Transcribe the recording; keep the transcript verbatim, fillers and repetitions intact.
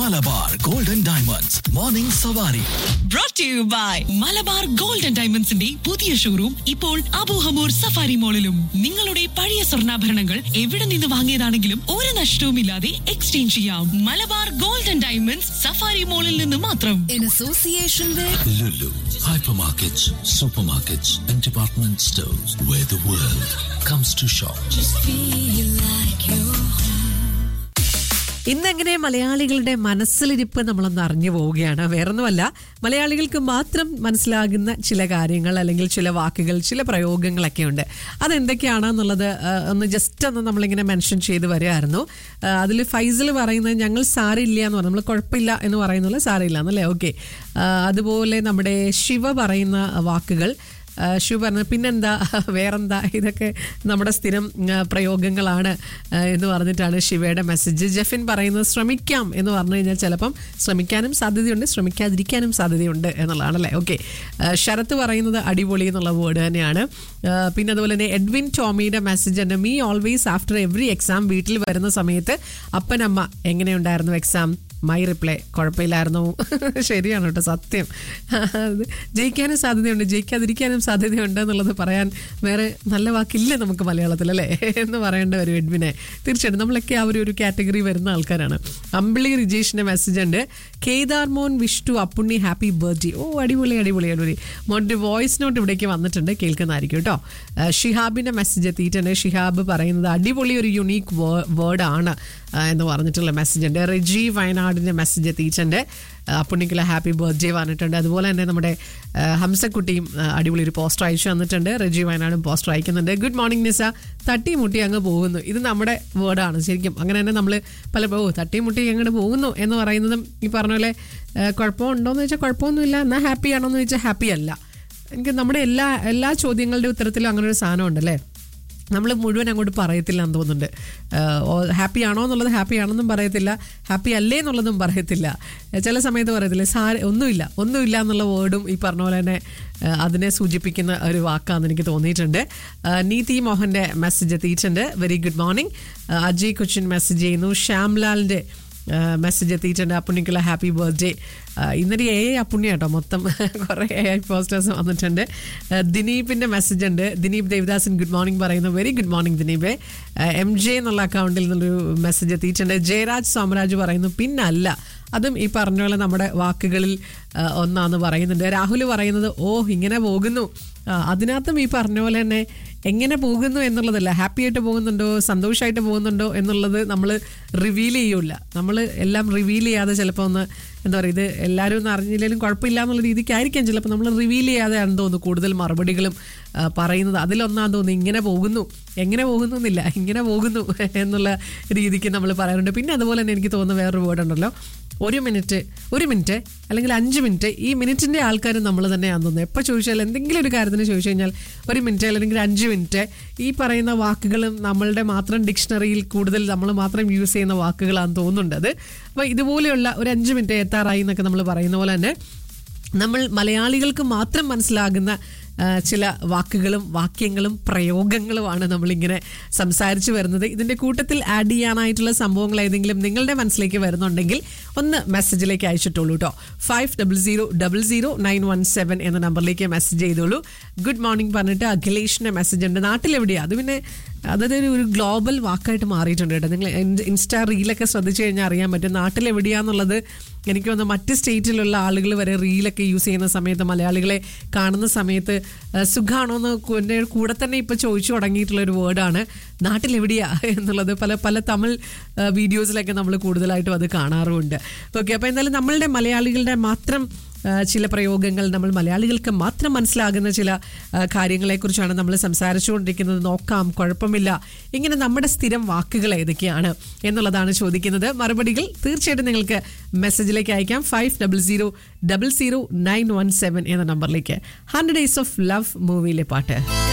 Malabar golden diamonds morning സവാരി. Brought to you by Malabar golden ഡയമണ്ട്സിന്റെ പുതിയ showroom ഇപ്പോൾ അബൂഹമൂർ സഫാരി മോളിലും. നിങ്ങളുടെ പഴയ സ്വർണ്ണാഭരണങ്ങൾ എവിടെ നിന്ന് വാങ്ങിയതാണെങ്കിലും ഒരു നഷ്ടവുമില്ലാതെ എക്സ്ചേഞ്ച് ചെയ്യാം. മലബാർ ഗോൾഡൻ ഡയമണ്ട്സ് സഫാരി മോളിൽ നിന്ന് മാത്രം. In association with Lulu, hypermarkets, supermarkets and department stores where the world comes to shop. just feel like you're ഇന്നെങ്ങനെ മലയാളികളുടെ മനസ്സിലിരിപ്പ് നമ്മളൊന്ന് അറിഞ്ഞു പോവുകയാണ്. വേറൊന്നുമല്ല, മലയാളികൾക്ക് മാത്രം മനസ്സിലാകുന്ന ചില കാര്യങ്ങൾ അല്ലെങ്കിൽ ചില വാക്കുകൾ, ചില പ്രയോഗങ്ങളൊക്കെ ഉണ്ട്. അതെന്തൊക്കെയാണെന്നുള്ളത് ഒന്ന് ജസ്റ്റ് ഒന്ന് നമ്മളിങ്ങനെ മെൻഷൻ ചെയ്ത് വരികയായിരുന്നു. അതിൽ ഫൈസൽ പറയുന്നത് ഞങ്ങൾ സാരില്ല എന്ന് പറഞ്ഞു, നമ്മൾ കുഴപ്പമില്ല എന്ന് പറയുന്നത് സാരില്ല എന്നല്ലേ. ഓക്കെ, അതുപോലെ നമ്മുടെ ശിവ പറയുന്ന വാക്കുകൾ, ശിവ പറഞ്ഞ പിന്നെന്താ വേറെന്താ, ഇതൊക്കെ നമ്മുടെ സ്ഥിരം പ്രയോഗങ്ങളാണ് എന്ന് പറഞ്ഞിട്ടാണ് ശിവയുടെ മെസ്സേജ്. ജെഫിൻ പറയുന്നത് ശ്രമിക്കാം എന്ന് പറഞ്ഞു കഴിഞ്ഞാൽ ചിലപ്പം ശ്രമിക്കാനും സാധ്യതയുണ്ട്, ശ്രമിക്കാതിരിക്കാനും സാധ്യതയുണ്ട് എന്നുള്ളതാണല്ലേ. ഓക്കെ, ശരത്ത് പറയുന്നത് അടിപൊളി എന്നുള്ള വേർഡ് തന്നെയാണ്. പിന്നെ അതുപോലെ തന്നെ എഡ്വിൻ ടോമിയുടെ മെസ്സേജ് ഉണ്ട്. Me always after every exam വീട്ടിൽ വരുന്ന സമയത്ത് അപ്പനമ്മ എങ്ങനെയുണ്ടായിരുന്നു എക്സാം, മൈ റിപ്ലൈ കുഴപ്പമില്ലായിരുന്നു. ശരിയാണ് കേട്ടോ, സത്യം. ജയിക്കാനും സാധ്യതയുണ്ട്, ജയിക്കാതിരിക്കാനും സാധ്യതയുണ്ട് എന്നുള്ളത് പറയാൻ വേറെ നല്ല വാക്കില്ല നമുക്ക് മലയാളത്തിൽ, അല്ലേ എന്ന് പറയേണ്ട വരും എഡ്വിനെ. തീർച്ചയായിട്ടും നമ്മളൊക്കെ ആ ഒരു ഒരു കാറ്റഗറി വരുന്ന ആൾക്കാരാണ്. അമ്പിളി റിജേഷിന്റെ മെസ്സേജ് ഉണ്ട്. കേദാർ മോൻ wish to Appunni happy birthday. ഓ അടിപൊളി അടിപൊളി അടിപൊളി. മോൻ്റെ വോയിസ് നോട്ട് ഇവിടേക്ക് വന്നിട്ടുണ്ട്, കേൾക്കുന്നതായിരിക്കും കേട്ടോ. ഷിഹാബിന്റെ മെസ്സേജ് എത്തിയിട്ടുണ്ട്. ഷിഹാബ് പറയുന്നത് അടിപൊളി ഒരു യുണീക്ക് വേർഡ് ആണ് എന്ന് പറഞ്ഞിട്ടുള്ള മെസ്സേജ് ഉണ്ട്. റെജി വയനാടിൻ്റെ മെസ്സേജ് എത്തിയിട്ടുണ്ട്. അപ്പുണ്ണിക്കുള്ള ഹാപ്പി ബർത്ത്ഡേ പറഞ്ഞിട്ടുണ്ട്. അതുപോലെ തന്നെ നമ്മുടെ ഹംസക്കുട്ടിയും അടിപൊളി ഒരു പോസ്റ്റർ അയച്ചു തന്നിട്ടുണ്ട്. റെജി വയനാടും പോസ്റ്റർ അയക്കുന്നുണ്ട്. ഗുഡ് മോർണിംഗ് നിസ, തട്ടിമുട്ടി അങ്ങ് പോകുന്നു. ഇത് നമ്മുടെ വേർഡാണ് ശരിക്കും. അങ്ങനെ തന്നെ നമ്മൾ പല ഓ തട്ടിമുട്ടി അങ്ങോട്ട് പോകുന്നു എന്ന് പറയുന്നതും ഈ പറഞ്ഞ പോലെ കുഴപ്പമുണ്ടോയെന്ന് ചോദിച്ചാൽ കുഴപ്പമൊന്നുമില്ല, എന്നാൽ ഹാപ്പി ആണോ എന്ന് ചോദിച്ചാൽ ഹാപ്പി അല്ല. എനിക്ക് നമ്മുടെ എല്ലാ എല്ലാ ചോദ്യങ്ങളുടെ ഉത്തരത്തിലും അങ്ങനെ ഒരു സാധനം ഉണ്ടല്ലേ, നമ്മൾ മുഴുവൻ അങ്ങോട്ട് പറയത്തില്ല എന്ന് തോന്നുന്നുണ്ട്. ഹാപ്പി ആണോ എന്നുള്ളത് ഹാപ്പി ആണെന്നും പറയത്തില്ല, ഹാപ്പി അല്ലേ എന്നുള്ളതും പറയത്തില്ല. ചില സമയത്ത് പറയത്തില്ല സാര ഒന്നുമില്ല ഒന്നുമില്ല എന്നുള്ള വേർഡും ഈ പറഞ്ഞ പോലെ തന്നെ അതിനെ സൂചിപ്പിക്കുന്ന ഒരു വാക്കാണെന്ന് എനിക്ക് തോന്നിയിട്ടുണ്ട്. നീതി മോഹൻ്റെ മെസ്സേജ് എത്തിയിട്ടുണ്ട്. Very good morning. Ajay Cochin message ചെയ്യുന്നു. ശ്യാംലാലിൻ്റെ മെസ്സേജ് എത്തിയിട്ടുണ്ട്. അപ്പുണ്ണിക്കുള്ള ഹാപ്പി ബർത്ത്ഡേ. ഇന്നലെ എ ഐ അപ്പുണ്ണി കേട്ടോ, മൊത്തം കുറേ എ ഐ പോസ്റ്റേഴ്സ് വന്നിട്ടുണ്ട്. ദിനീപിൻ്റെ മെസ്സേജ് ഉണ്ട്. ദിനീപ് ദേവദാസൻ ഗുഡ് മോർണിംഗ് പറയുന്നു. Very good morning Dineep. M J എന്നുള്ള അക്കൗണ്ടിൽ നിന്നൊരു മെസ്സേജ് എത്തിയിട്ടുണ്ട്. ജയരാജ് സോമരാജ് പറയുന്നു പിന്നല്ല, അതും ഈ പറഞ്ഞ പോലെ നമ്മുടെ വാക്കുകളിൽ ഒന്നാന്ന് പറയുന്നുണ്ട്. രാഹുൽ പറയുന്നത് ഓ ഇങ്ങനെ പോകുന്നു. അതിനകത്തും ഈ പറഞ്ഞ പോലെ തന്നെ എങ്ങനെ പോകുന്നു എന്നുള്ളതല്ല, ഹാപ്പി ആയിട്ട് പോകുന്നുണ്ടോ സന്തോഷമായിട്ട് പോകുന്നുണ്ടോ എന്നുള്ളത് നമ്മൾ റിവീൽ ചെയ്യൂല. നമ്മൾ എല്ലാം റിവീൽ ചെയ്യാതെ ചിലപ്പോൾ ഒന്ന് എന്താ പറയുക, ഇത് എല്ലാവരും ഒന്ന് അറിഞ്ഞില്ലെങ്കിലും കുഴപ്പമില്ല എന്നുള്ള രീതിക്കായിരിക്കാം ചിലപ്പോൾ നമ്മൾ റിവീൽ ചെയ്യാതെ ആണെന്ന് തോന്നുന്നു കൂടുതൽ മറുപടികളും പറയുന്നത്. അതിലൊന്നാന്ന് തോന്നുന്നു ഇങ്ങനെ പോകുന്നു, എങ്ങനെ പോകുന്നു എന്നില്ല, ഇങ്ങനെ പോകുന്നു എന്നുള്ള രീതിക്ക് നമ്മൾ പറയാറുണ്ട്. പിന്നെ അതുപോലെ തന്നെ എനിക്ക് തോന്നുന്ന വേറൊരു വേർഡ് ഉണ്ടല്ലോ, ഒരു മിനിറ്റ് ഒരു മിനിറ്റ് അല്ലെങ്കിൽ അഞ്ച് മിനിറ്റ്. ഈ മിനിറ്റിൻ്റെ ആൾക്കാർ നമ്മൾ തന്നെയാണെന്ന് തോന്നുന്നു. എപ്പോൾ ചോദിച്ചാൽ എന്തെങ്കിലും ഒരു കാര്യത്തിന് ചോദിച്ചു കഴിഞ്ഞാൽ ഒരു മിനിറ്റ് അല്ലെങ്കിൽ അഞ്ച് മിനിറ്റ്, ഈ പറയുന്ന വാക്കുകളും നമ്മളുടെ മാത്രം ഡിക്ഷണറിയിൽ കൂടുതൽ നമ്മൾ മാത്രം യൂസ് ചെയ്യുന്ന വാക്കുകളാണെന്ന് തോന്നുന്നുണ്ട് അത്. അപ്പോൾ ഇതുപോലെയുള്ള ഒരു അഞ്ച് മിനിറ്റ് എത്താറായി എന്നൊക്കെ നമ്മൾ പറയുന്ന പോലെ തന്നെ നമ്മൾ മലയാളികൾക്ക് മാത്രം മനസ്സിലാകുന്ന ചില വാക്കുകളും വാക്യങ്ങളും പ്രയോഗങ്ങളുമാണ് നമ്മളിങ്ങനെ സംസാരിച്ച് വരുന്നത്. ഇതിൻ്റെ കൂട്ടത്തിൽ ആഡ് ചെയ്യാനായിട്ടുള്ള സംഭവങ്ങൾ ഏതെങ്കിലും നിങ്ങളുടെ മനസ്സിലേക്ക് വരുന്നുണ്ടെങ്കിൽ ഒന്ന് മെസ്സേജിലേക്ക് അയച്ചിട്ടുള്ളൂ കേട്ടോ. Five double zero double zero nine one seven എന്ന നമ്പറിലേക്ക് മെസ്സേജ് ചെയ്തോളൂ. ഗുഡ് മോർണിംഗ് പറഞ്ഞിട്ട് അഖിലേഷിൻ്റെ മെസ്സേജ് ഉണ്ട്. നാട്ടിലെവിടെയാണ്? അത് പിന്നെ അതായത് ഒരു ഗ്ലോബൽ വാക്കായിട്ട് മാറിയിട്ടുണ്ട് കേട്ടോ. നിങ്ങൾ ഇൻസ്റ്റാ റീലൊക്കെ ശ്രദ്ധിച്ചു കഴിഞ്ഞാൽ അറിയാൻ പറ്റും നാട്ടിലെവിടെയാന്നുള്ളത്. എനിക്ക് തോന്നുന്നു മറ്റ് സ്റ്റേറ്റിലുള്ള ആളുകൾ വരെ റീലൊക്കെ യൂസ് ചെയ്യുന്ന സമയത്ത് മലയാളികളെ കാണുന്ന സമയത്ത് സുഖാണോ എന്ന് കൂടെ തന്നെ ഇപ്പം ചോദിച്ചു തുടങ്ങിയിട്ടുള്ളൊരു വേർഡാണ് നാട്ടിലെവിടെയാ എന്നുള്ളത്. പല പല തമിഴ് വീഡിയോസിലൊക്കെ നമ്മൾ കൂടുതലായിട്ടും അത് കാണാറുമുണ്ട്. ഓക്കെ, അപ്പോൾ എന്തായാലും നമ്മളുടെ മലയാളികളുടെ മാത്രം ചില പ്രയോഗങ്ങൾ, നമ്മൾ മലയാളികൾക്ക് മാത്രം മനസ്സിലാകുന്ന ചില കാര്യങ്ങളെക്കുറിച്ചാണ് നമ്മൾ സംസാരിച്ചുകൊണ്ടിരിക്കുന്നത്. നോക്കാം, കുഴപ്പമില്ല. ഇങ്ങനെ നമ്മുടെ സ്ഥിരം വാക്കുകൾ ഏതൊക്കെയാണ് എന്നുള്ളതാണ് ചോദിക്കുന്നത്. മറുപടികൾ തീർച്ചയായിട്ടും നിങ്ങൾക്ക് മെസ്സേജിലേക്ക് അയക്കാം. Five double zero double zero nine one seven എന്ന നമ്പറിലേക്ക്. ഹൺഡ്രഡ് ഡേയ്സ് ഓഫ് ലവ് മൂവിയിലെ പാട്ട്.